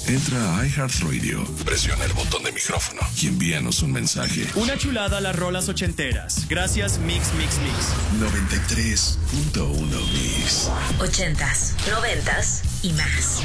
Entra a iHeartRadio, presiona el botón de micrófono y envíanos un mensaje. Una chulada a las rolas ochenteras. Gracias, Mix. 93.1 Mix. 80s, 90s y más.